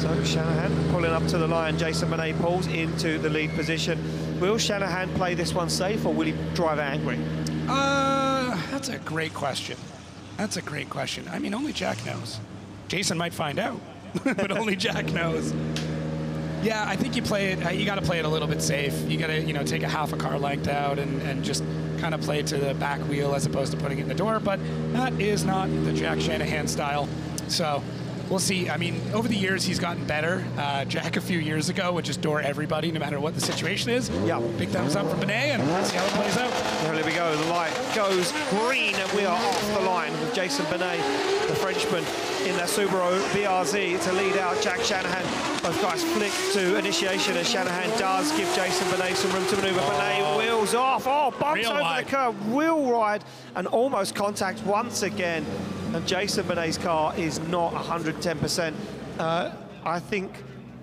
So Shanahan pulling up to the line. Jason Benet pulls into the lead position. Will Shanahan play this one safe, or will he drive angry? That's a great question. That's a great question. I mean, only Jack knows. Jason might find out, but only Jack knows. Yeah, I think you play it. You got to play it a little bit safe. You got to, take a half a car length out and just kind of play it to the back wheel as opposed to putting it in the door. But that is not the Jack Shanahan style. So we'll see. I mean, over the years, he's gotten better. Jack a few years ago would just door everybody no matter what the situation is. Yeah. Big thumbs up for Benet, and let's see how it plays out. Well, there we go. The light goes green, and we are off the line with Jason Benet, the Frenchman, in their Subaru BRZ to lead out Jack Shanahan. Both guys flick to initiation, and Shanahan does give Jason Benet some room to maneuver. Benet wheels off. Oh, bumps over the curb. Wheel ride and almost contact once again. And Jason Benet's car is not 110%. I think,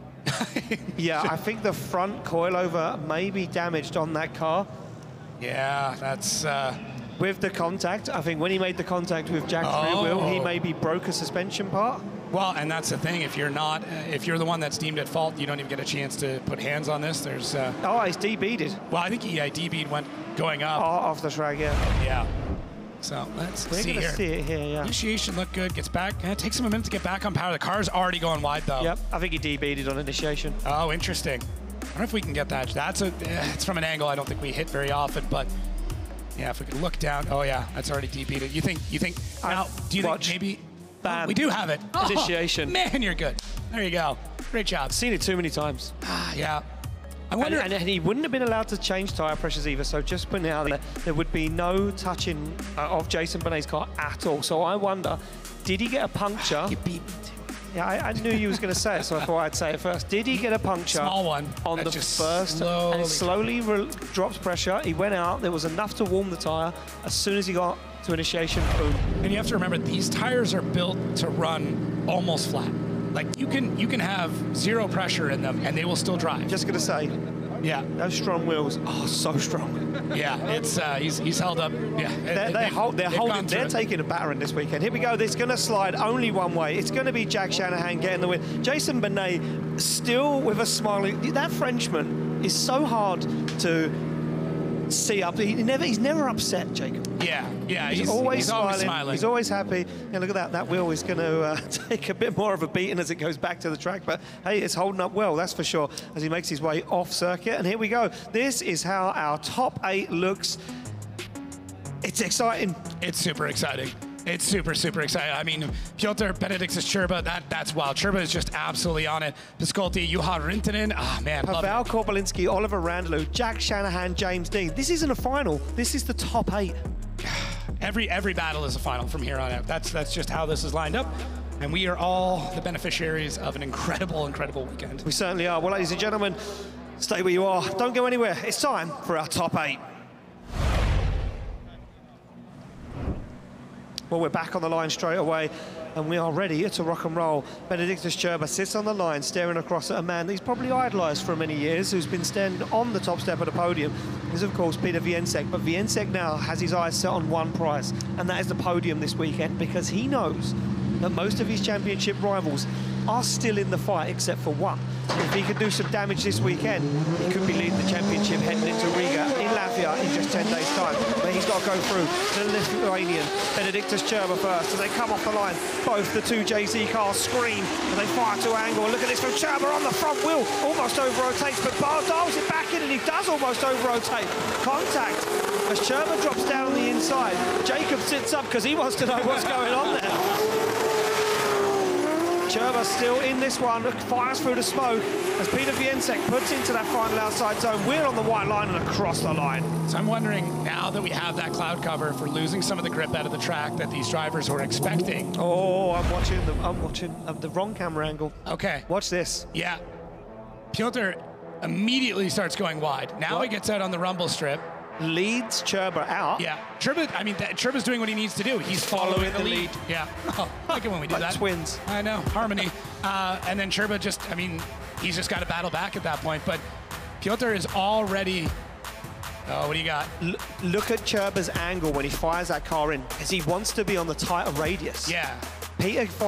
yeah, I think the front coilover may be damaged on that car. Yeah, that's... With the contact, I think when he made the contact with Jack's rear wheel, he maybe broke a suspension part. Well, and that's the thing. If you're not, if you're the one that's deemed at fault, you don't even get a chance to put hands on this. There's. Oh, he's DB'd. Well, I think he DB'd went going up. Oh, off the track, yeah. Yeah. So let's see here. See it here, yeah. Initiation looked good. Gets back. It takes him a minute to get back on power. The car's already going wide though. Yep. I think he DB'd on initiation. Oh, interesting. I don't know if we can get that. That's a. It's from an angle I don't think we hit very often, but. Yeah, if we could look down. Oh yeah, that's already DB'd it. You think now, do you think maybe bam. We do have it. Initiation. Oh, man, you're good. There you go. Great job. Seen it too many times. Yeah. I wonder and he wouldn't have been allowed to change tyre pressures either, so just putting it out there would be no touching of Jason Benet's car at all. So I wonder, did he get a puncture? You beat me too. Yeah, I knew you was going to say it, so I thought I'd say it first. Did he get a puncture? Small one. On the first, and slowly drops pressure. He went out. There was enough to warm the tyre. As soon as he got to initiation, boom. And you have to remember, these tires are built to run almost flat. Like you can have zero pressure in them, and they will still drive. Just going to say. Yeah. Those strong wheels. Oh, so strong. Yeah, it's he's held up. Yeah. They're taking a battering this weekend. Here we go. It's going to slide only one way. It's going to be Jack Shanahan getting the win. Jason Benet still with a smiling. That Frenchman is so hard to see up. He's never upset, Jacob. Yeah. He's always smiling. He's always happy. Yeah, look at that. That wheel is going to take a bit more of a beating as it goes back to the track. But hey, it's holding up well, that's for sure, as he makes his way off circuit. And here we go. This is how our top 8 looks. It's exciting. It's super exciting. It's super, super exciting. I mean, Piotr Benedictus Czerba, that's wild. Czerba is just absolutely on it. Piscolti, Juha Rintanen, man. Pavel Korbolinski, Oliver Randalou, Jack Shanahan, James Dean. This isn't a final. This is the top 8. Every battle is a final from here on out. That's just how this is lined up. And we are all the beneficiaries of an incredible, incredible weekend. We certainly are. Well, ladies and gentlemen, stay where you are. Don't go anywhere. It's time for our top 8. Well, we're back on the line straight away, and we are ready to rock and roll. Benedictus Czerba sits on the line, staring across at a man that he's probably idolised for many years, who's been standing on the top step of the podium, is of course Peter Wieniec. But Wieniec now has his eyes set on one prize, and that is the podium this weekend, because he knows that most of his championship rivals are still in the fight, except for one. If he could do some damage this weekend, he could be leading the championship heading into Riga in Latvia in just 10 days' time. But he's got to go through the Lithuanian Benedictus Czerba first. As they come off the line, both the two JZ cars scream as they fire to angle. Look at this from Czerba on the front wheel, almost over-rotates, but Bart dials it back in, and he does almost over-rotate. Contact as Czerba drops down on the inside. Jacob sits up because he wants to know what's going on there. Czerba still in this one, fires through the smoke as Peter Wieniec puts into that final outside zone. We're on the white line and across the line. So I'm wondering, now that we have that cloud cover, if we're losing some of the grip out of the track that these drivers were expecting. Oh, I'm watching the wrong camera angle. Okay. Watch this. Yeah. Piotr immediately starts going wide. Now he gets out on the rumble strip. Leads Czerba out. Yeah, Czerba's doing what he needs to do. He's following the lead. Yeah, I like it when we do that. Twins. I know, harmony. And then Czerba he's just got to battle back at that point. But Piotr is already, what do you got? Look at Czerba's angle when he fires that car in, because he wants to be on the tighter radius. Yeah. Peter